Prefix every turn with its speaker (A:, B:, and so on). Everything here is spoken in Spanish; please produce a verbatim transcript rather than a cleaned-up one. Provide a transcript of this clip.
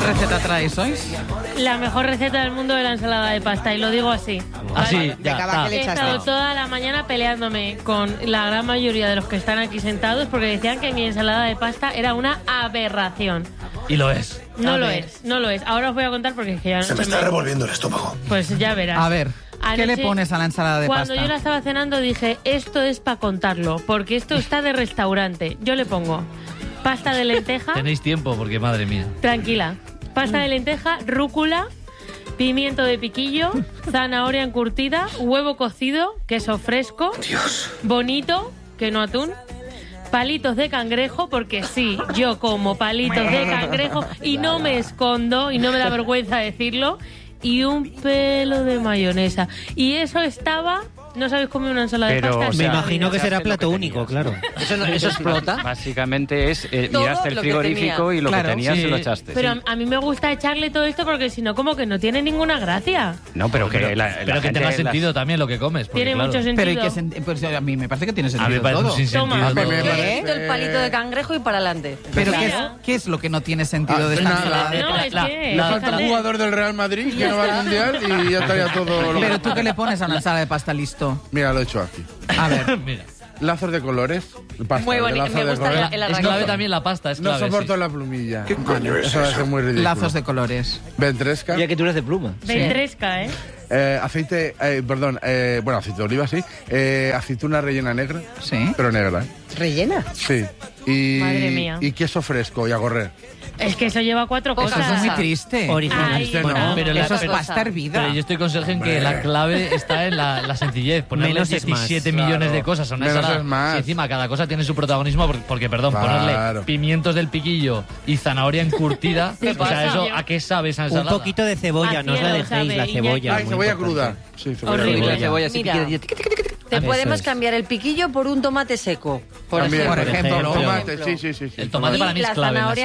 A: receta traéis hoy?
B: La mejor receta del mundo de la ensalada de pasta, y lo digo así.
C: Así,
B: ¿vale?
C: ya,
B: He estado toda la mañana peleándome con la gran mayoría de los que están aquí sentados porque decían que mi ensalada de pasta era una aberración.
C: Y lo es.
B: No
A: A
B: lo
A: ver.
B: es, no lo es. Ahora os voy a contar porque es que ya no
D: Se me está revolviendo el estómago.
B: Pues ya verás.
A: A ver, ¿qué le
B: Anoche,
A: pones a la ensalada de
B: Cuando
A: pasta?
B: yo la estaba cenando dije, esto es para contarlo, porque esto está de restaurante. Yo le pongo pasta de lenteja,
C: Tenéis tiempo, porque madre mía.
B: tranquila, pasta de lenteja, rúcula, pimiento de piquillo, zanahoria encurtida, huevo cocido, queso fresco,
D: Dios.
B: bonito, que no atún, palitos de cangrejo, porque sí, yo como palitos de cangrejo y no me escondo y no me da vergüenza decirlo, y un pelo de mayonesa. Y eso estaba... ¿No sabéis comer una ensalada
E: Pero,
B: de pasta?
E: o
F: Me
E: sea,
F: imagino que
E: se
F: será
E: hace lo
F: plato
E: que
F: único,
E: tenías.
F: claro.
E: ¿Eso, no- eso explota? Básicamente es, eh,
G: Todo
E: miraste el
G: lo que
E: frigorífico
G: tenía.
E: y lo
A: Claro,
E: que tenías
C: sí.
E: se lo echaste.
B: Pero a, a mí me gusta echarle todo esto porque si no, como que no tiene ninguna gracia.
E: No, pero que
C: Pero,
E: la, la
C: pero que
E: gente
C: tenga
E: las-
C: sentido también lo que comes. porque,
B: Tiene
C: claro,
B: mucho sentido.
A: Pero ¿y qué sen- pues a mí me parece que tiene
C: A mí
A: sentido
C: me parece
A: todo.
C: un sinsentido.
B: Toma.
C: todo.
D: me
G: ¿Qué
D: parece-
G: es el palito de cangrejo y para adelante?
A: Pero ¿qué es,
D: Claro.
A: qué es lo que no tiene sentido
D: Ah,
A: de esta
D: nada.
A: ensalada de
B: No,
A: pasta?
B: es
C: la-
B: que...
D: Le
C: la-
D: falta un
B: fíjate.
D: jugador del Real Madrid que
B: Ya
D: no va al
B: está.
D: Mundial y ya estaría todo... lo-
A: Pero tú qué le pones a una ensalada de pasta listo.
D: Mira, lo he hecho aquí.
A: A ver,
C: Mira.
D: Lazos de colores. Pasta,
G: Muy
D: de
G: bonito,
D: lazos
G: me
D: de
G: gusta
D: colores.
G: el, el
C: Es
G: arranque.
C: clave también la pasta, es
D: No
C: clave.
D: soporto
C: sí.
D: la plumilla. ¿Qué coño es eso? Va a ser muy ridículo.
A: lazos de colores.
D: Ventresca.
F: Ya que tú eres de pluma.
B: Ventresca, ¿eh?
D: Eh, aceite, eh, perdón, eh, bueno, aceite de oliva, sí. Eh, aceituna rellena negra.
A: Sí.
D: Pero negra, ¿eh?
G: ¿Rellena?
D: Sí. Y,
B: Madre mía.
D: y queso fresco y a correr.
B: Es que eso lleva cuatro
G: Eso
A: Eso
B: cosas.
A: es muy triste.
F: Original.
B: Ay,
D: Este
B: no.
D: no.
C: Pero la-
A: Eso es
C: pero-
A: pasta hervida.
C: Pero yo estoy con Sergio en que la clave está en la, la sencillez. Ponerle
F: Menos es más.
C: diecisiete millones
D: Claro.
C: de cosas a una
D: Menos
C: ensalada.
D: es más.
C: Y encima cada cosa tiene su protagonismo porque, porque, perdón,
D: Claro.
C: ponerle pimientos del piquillo y zanahoria encurtida.
B: ¿Qué
C: O sea,
B: pasa?
C: eso, ¿a qué sabe esa
F: Un
C: ensalada?
F: poquito de cebolla,
B: A
F: no os la
B: cielo
F: dejéis,
B: sabe,
F: la
B: Iñaki.
F: cebolla.
D: Ay,
F: muy
D: cebolla
F: importante.
D: cruda. Sí, cebolla
B: Horrible.
D: cruda.
E: La cebolla así
G: Mira.
E: piquilla.
G: Te
C: Eso
G: podemos
C: es.
G: cambiar el piquillo por un tomate seco. Por
D: También,
G: ejemplo.
A: por ejemplo.
D: Tomate, sí, sí, sí. sí.
C: El tomate
G: Y
C: para mí es
G: la
C: clave en la
G: zanahoria